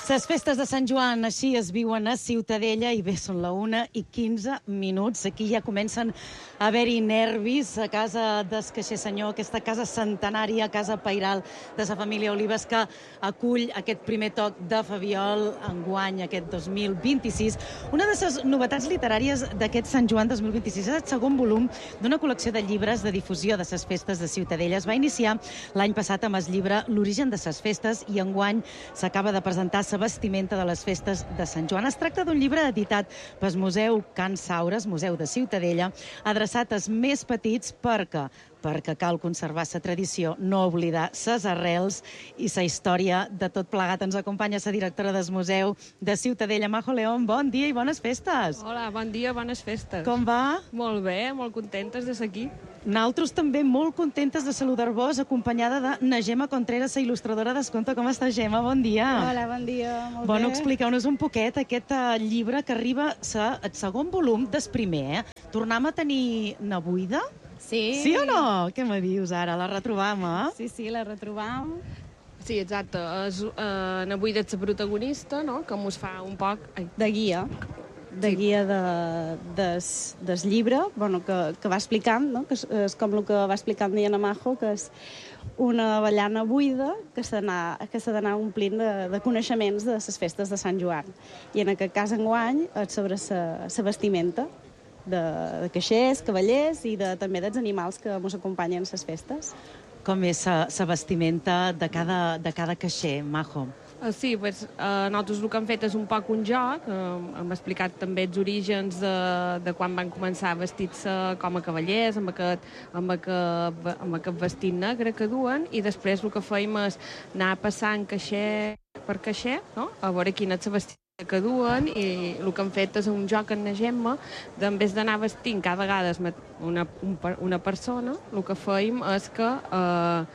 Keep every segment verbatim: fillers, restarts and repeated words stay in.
Les festes de Sant Joan així es viuen a Ciutadella i bé, són la una i quinze minuts. Aquí ja comencen a haver-hi nervis a casa d'Escaixer Senyor, aquesta casa centenària, casa pairal de la família Olives, que acull aquest primer toc de Fabiol enguany, aquest dos mil vint-i-sis. Una de les novetats literàries d'aquest Sant Joan dos mil vint-i-sis és el segon volum d'una col·lecció de llibres de difusió de les festes de Ciutadella. Es va iniciar l'any passat amb el llibre L'origen de les festes i enguany s'acaba de presentar la vestimenta de les festes de Sant Joan. Es tracta d'un llibre editat pel Museu Can Saures, Museu de Ciutadella, adreçat als més petits perquè perquè cal conservar la tradició, no oblidar ses arrels i la història de tot plegat. Ens acompanya la directora del Museu de Ciutadella, Majo León. Bon dia i bones festes. Hola, bon dia, bones festes. Com va? Molt bé, molt contentes de ser aquí. Nosaltres també molt contentes de saludar-vos, acompanyada de na Gemma Contreras, la il·lustradora d'Esconte. Com està, Gemma? Bon dia. Hola, bon dia, molt bueno, bé. Expliqueu-nos un poquet aquest uh, llibre que arriba el segon volum del primer. Eh? Tornem a tenir na buida? Sí. Sí o no? Què me dius ara? La retrobam, eh? Sí, sí, la retrobam. Sí, exacte. És, eh, na Buida és la protagonista, no?, que mos fa un poc... Ai. De guia. De Sí. guia de, des, des llibre, bueno, que, que va explicant, no? Que és, és com el que va explicant Diana Majo, que és una avellana buida que s'ha d'anar omplint de, de coneixements de les festes de Sant Joan. I en aquest cas, enguany, és sobre la vestimenta de, de caixers, cavallers i de, també dels animals que ens acompanyen a les festes. Com és la vestimenta de cada, de cada caixer, Majo? Uh, sí, pues, uh, nosaltres el que hem fet és un poc un joc, uh, hem explicat també els orígens de, de quan van començar a vestir-se com a cavallers, amb aquest, amb, aquest, amb aquest vestit negre que duen, i després el que fèiem és anar passant caixer per caixer, no?, a veure quina és la vestimenta que duen, i el que hem fet és un joc en la Gemma, d'en vez d'anar vestint cada vegada una, un, una persona, el que fèiem és que uh,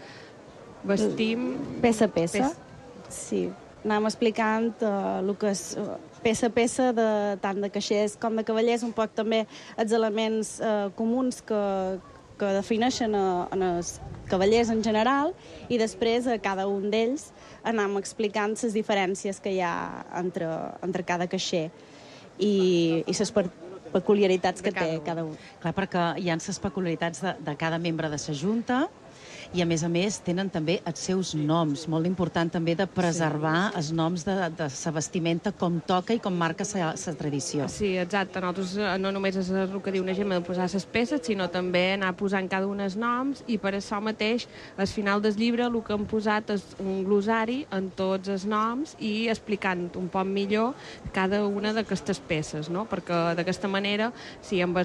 vestim... Peça a peça. peça. Sí, anàvem explicant uh, el que és uh, peça a peça, de, tant de caixers com de cavallers, un poc també els elements uh, comuns que, que defineixen a, a els cavallers en general, i després a cada un d'ells anàvem explicant les diferències que hi ha entre, entre cada caixer i, i les peculiaritats que té cada un. Clar, perquè hi ha les peculiaritats de, de cada membre de la Junta, i a més a més tenen també els seus noms. Molt important també de preservar sí. els noms de, de la vestimenta com toca i com marca la tradició. Sí, exacte. Nosaltres no només és el que diu una Gemma de posar les peces, sinó també anar posant cada un els noms, i per això mateix, al final del llibre, el que hem posat és un glossari en tots els noms i explicant un poc millor cada una d'aquestes peces, no? Perquè d'aquesta manera, si amb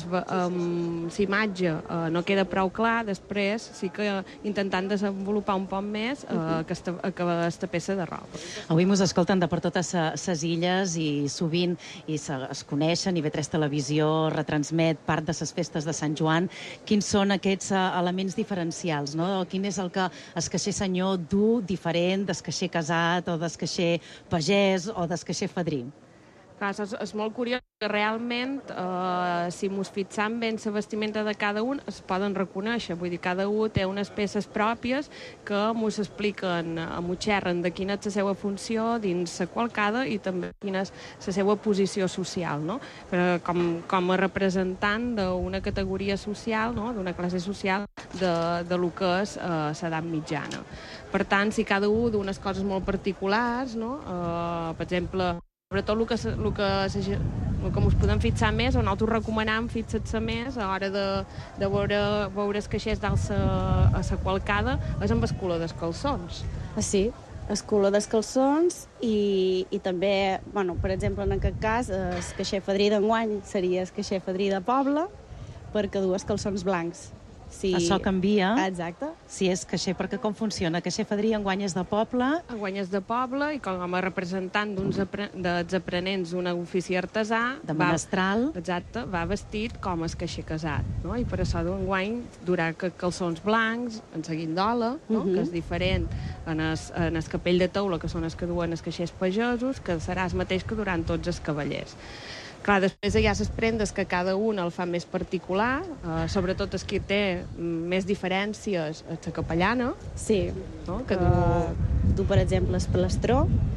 l'imatge eh, no queda prou clar, després sí que intentant desenvolupar un poc més eh, aquesta, aquesta peça de roba. Avui mos escolten de per totes les illes i sovint i se, es coneixen, i B tres Televisió retransmet part de les festes de Sant Joan. Quins són aquests uh, elements diferencials, no? Quin és el que el caixer senyor du diferent del caixer casat o del caixer pagès o del caixer fadrí? Clar, és, és molt curiós que realment, eh, si mos fixam ben la vestimenta de cada un, es poden reconèixer. Vull dir, cada un té unes peces pròpies que mos expliquen, eh, mos xerren de quina és la seva funció dins la qualcada i també quina és la seva posició social, no? Però com, com a representant d'una categoria social, no?, d'una classe social de, de lo que és eh, l'edat mitjana. Per tant, si cada un d'unes coses molt particulars, no?, eh, per exemple, sobretot el que, el que, el que ens podem fixar més, o nosaltres recomanem fixar-se més a l'hora de, de veure, veure els caixers dalt a la qualcada, és amb el color dels calçons. Ah, sí, el color dels calçons i, i també, bueno, per exemple, en aquest cas, el caixer fadrí d'enguany seria el caixer fadrí de poble, perquè du els calçons blancs. Sí. Això canvia. Exacte. Si és caixer, perquè com funciona? Caixer fadrí enguany és de poble? Enguany és de poble, i com a representant d'uns apre dels aprenents d'un ofici artesà... De menestral. Va, exacte, va vestit com el caixer casat, no? I per això d'enguany durà calçons blancs, en la guindola, no? Uh-huh. Que és diferent en el, en el capell de taula, que són els que duen els caixers pagesos, que serà el mateix que durant tots els cavallers. Clar, després hi ha les prendes que cada un el fa més particular, eh, sobretot el que té més diferències és la capellana. Sí, no? Que du... Uh, du, per exemple, el palastró,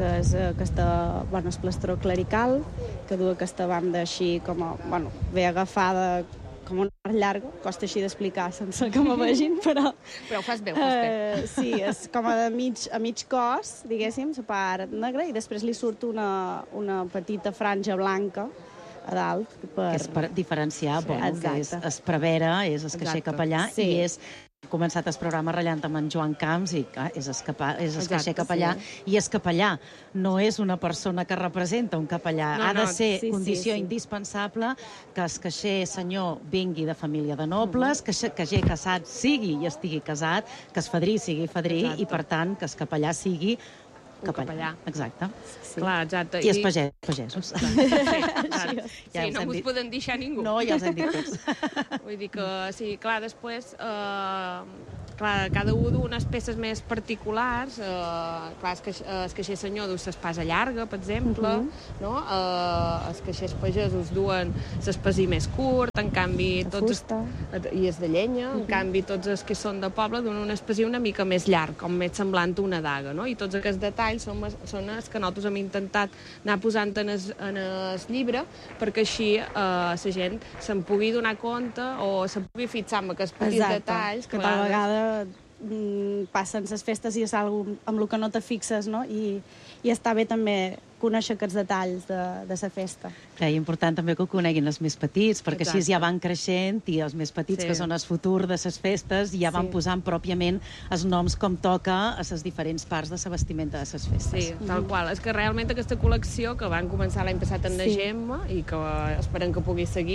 que és aquesta, bueno, el plastró clerical, que du aquesta banda així com a, bueno, bé agafada, com un arc llarg, costa així d'explicar sense que m'ho vegin, però... Però ho fas bé, ho fas bé. Eh, sí, és com a, de mig, a mig cos, diguéssim, la part negra, i després li surt una, una petita franja blanca a dalt. Per... Que és per diferenciar, sí, bueno, exacte. que és esprevera, és escaixer cap allà, sí. I és... He començat el programa ratllant amb en Joan Camps i clar, és, escapar, és escaixer capellà, sí. I és capellà. No és una persona que representa un capellà. No, ha de ser no, sí, condició sí, sí. indispensable que escaixer senyor vingui de família de nobles, uh-huh. que escaixer casat sigui i estigui casat, que es fadrí sigui fadrí, exacte. I per tant que es capellà sigui capellà. capellà. Exacte. Sí. Clar, exacte. I els pagès, pagesos. Sí, sí, ja sí no mos podem deixar ningú. No, ja els hem dit tots. Vull dir que, sí, clar, després... Eh, clar, cada un du unes peces més particulars. Eh, clar, el caixer senyor du l'espasa llarga, per exemple, uh-huh. no? Eh, els caixers pagesos duen l'espasí més curt, en canvi... De tots fusta. Es, I és de llenya, uh-huh. En canvi tots els que són de poble duen un espasí una mica més llarg, com més semblant a una daga, no? I tots aquests detalls són, són els que nosaltres hem intentat anar posant en el, en el llibre perquè així eh, la gent se'n pugui donar compte o se'n pugui fixar en aquests petits Exacte. detalls. Que tal vegada mm, passen les festes i és alguna amb el que no te fixes, no? I, i està bé també conèixer aquests detalls de, de la festa. Clar, i important també que ho coneguin els més petits, perquè Exacte. Així ja van creixent i els més petits, sí. Que són el futur de les festes, ja van sí. Posant pròpiament els noms com toca a les diferents parts de la vestimenta de les festes. Sí, tal qual. És que realment aquesta col·lecció, que van començar l'any passat en sí. la Gemma, i que esperem que pugui seguir,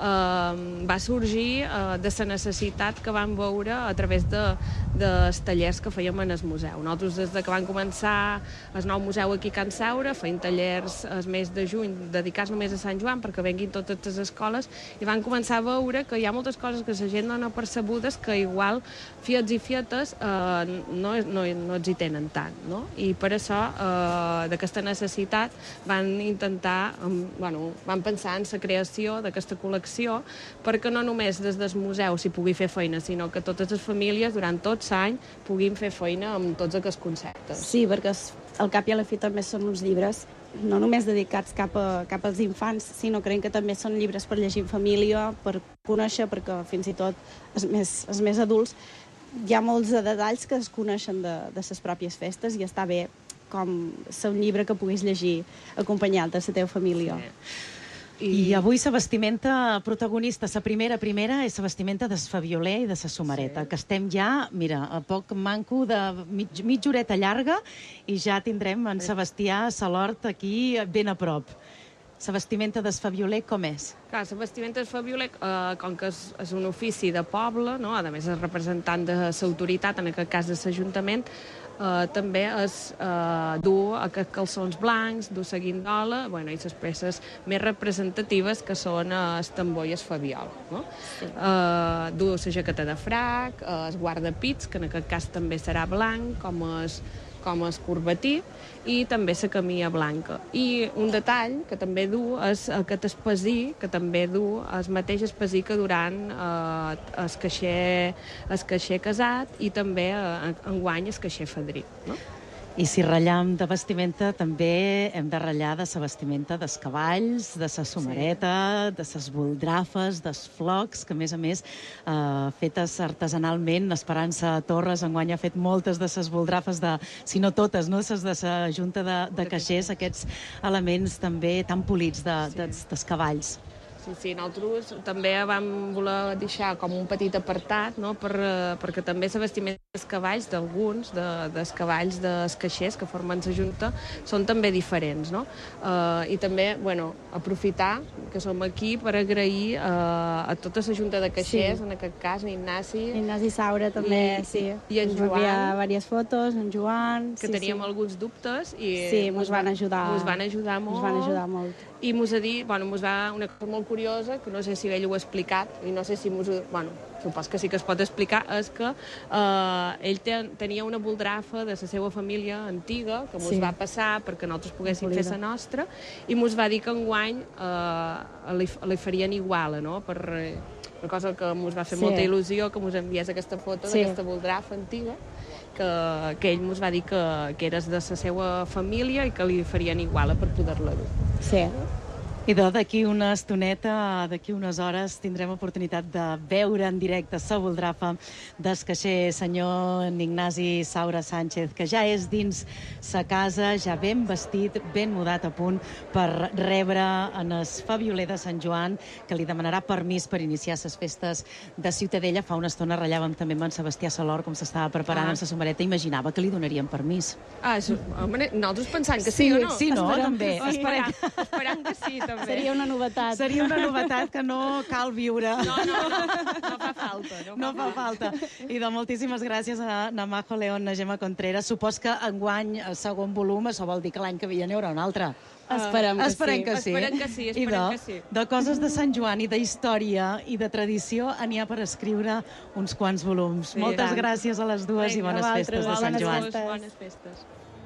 eh, va sorgir eh, de la necessitat que vam veure a través de, dels tallers que fèiem en el museu. Nosaltres, des de que vam començar el nou museu aquí a Can Saura, fèiem tallers el mes de juny dedicats només a Sant Joan perquè venguin totes les escoles i van començar a veure que hi ha moltes coses que la gent no ha percebudes que igual fiets i fietes eh, no, no, no els hi tenen tant, no? I per això eh, d'aquesta necessitat van intentar, eh, bueno, van pensar en la creació d'aquesta col·lecció perquè no només des del museu s'hi pugui fer feina, sinó que totes les famílies durant tot l'any puguin fer feina amb tots aquests conceptes. Sí, perquè al cap i a la fi també són uns llibres no només dedicats cap, a, cap als infants, sinó creiem que també són llibres per llegir en família, per conèixer, perquè fins i tot els més, els més adults hi ha molts detalls que es coneixen de, de les pròpies festes i està bé com ser un llibre que puguis llegir acompanyat de la teva família. Sí. I... I avui la vestimenta protagonista, la primera primera, és la vestimenta del Fabioler i de la Somareta, sí. Que estem ja, mira, a poc manco de mig, mitja horeta llarga i ja tindrem en Sebastià Salort aquí ben a prop. La vestimenta del Fabioler com és? Clar, la vestimenta del Fabioler, eh, com que és, és un ofici de poble, no? A més és representant de l'autoritat, en aquest cas de l'Ajuntament, Uh, també és uh, dur aquests calçons blancs, dur la guindola, bueno, i les peces més representatives que són uh, el tambor i el fabiol. No? Sí. Uh, dur la jaqueta de frac, uh, el guardapits, que en aquest cas també serà blanc, com es com el corbatí, i també la camilla blanca. I un detall que també du és aquest espasí, que també du el mateix espasí que durant eh, el, caixer, el caixer casat i també eh, enguany el caixer fadrí. No? I si ratllam de vestimenta, també hem de ratllar de la vestimenta dels cavalls, de la somareta, sí. De les boldrafes, dels flocs, que a més a més, eh, fetes artesanalment, Esperança Torres enguany ha fet moltes de les boldrafes, de, si no totes, no? Les de la Junta de, de Caixers, aquests elements també tan polits de, sí. dels, dels cavalls. Sí, sí, nosaltres també vam voler deixar com un petit apartat, no? per, perquè també la vestimenta dels cavalls, d'alguns de, dels cavalls dels caixers que formen la Junta, són també diferents. No? Uh, I també, bueno, aprofitar que som aquí per agrair uh, a tota la Junta de Caixers, sí. En aquest cas, a Ignasi. Ignasi Saura també, i, sí. I en Joan. Hi ha diverses fotos, en Joan. Que sí, teníem sí. alguns dubtes. I sí, ens van ajudar. Ens van ajudar molt. Ens van ajudar molt. I mos ha dit, bueno, mos va una cosa molt curiosa, que no sé si ell ho ha explicat, i no sé si mos... Bueno, supos que sí que es pot explicar, és que eh, ell ten, tenia una boldrafa de la seva família antiga, que mos sí. Va passar perquè nosaltres poguéssim fer la nostra, i mos va dir que enguany eh, li, li farien igual, no?, per... una cosa que mos va fer sí. Molta il·lusió, que mos enviés aquesta foto sí. D'aquesta boldrafa antiga, que, que ell ens va dir que, que eres de la seva família i que li farien iguala per poder-la dur. Sí. I d'aquí una estoneta, d'aquí unes hores, tindrem oportunitat de veure en directe la boldrafa del caixer senyor Ignasi Saura Sánchez, que ja és dins sa casa, ja ben vestit, ben mudat a punt per rebre en el Fabioler de Sant Joan, que li demanarà permís per iniciar les festes de Ciutadella. Fa una estona ratllàvem també amb en Sebastià Salor com s'estava preparant Ah. en sa somereta. Imaginava que li donarien permís. Ah, això, home, nosaltres pensant que sí, Sí, o no? sí, no? Esperem També. que sí. Esperem. Esperant que sí, també. Seria una novetat. Seria una novetat que no cal viure. No, no, no, no fa falta. No, No fa falta. I de moltíssimes gràcies a na Majo León, na Gemma Contreras. Supos que enguany, el segon volum, això vol dir que l'any que ve n'hi haurà un altre. Esperem que Esperem sí. que sí. Esperem que sí, I esperem de, que sí. de coses de Sant Joan i d'història i de tradició n'hi ha per escriure uns quants volums. Sí, Moltes tant. gràcies a les dues i Vinga, bones a festes de vosaltres, Sant bones Joan. festes. Bones festes.